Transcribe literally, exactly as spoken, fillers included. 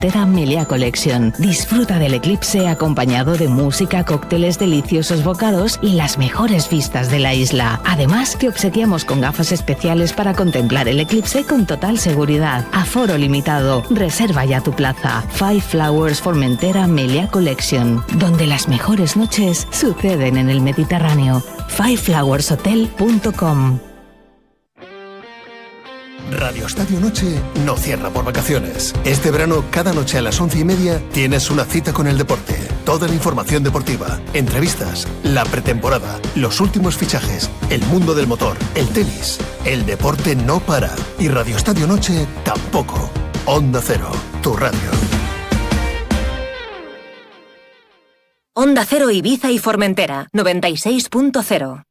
Formentera Meliá Collection. Disfruta del eclipse acompañado de música, cócteles, deliciosos bocados y las mejores vistas de la isla. Además, te obsequiamos con gafas especiales para contemplar el eclipse con total seguridad. Aforo limitado. Reserva ya tu plaza. Five Flowers Formentera Meliá Collection, donde las mejores noches suceden en el Mediterráneo. five flowers hotel punto com. Radio Estadio Noche no cierra por vacaciones. Este verano, cada noche a las once y media, tienes una cita con el deporte. Toda la información deportiva, entrevistas, la pretemporada, los últimos fichajes, el mundo del motor, el tenis. El deporte no para. Y Radio Estadio Noche tampoco. Onda Cero, tu radio. Onda Cero Ibiza y Formentera, noventa y seis punto cero.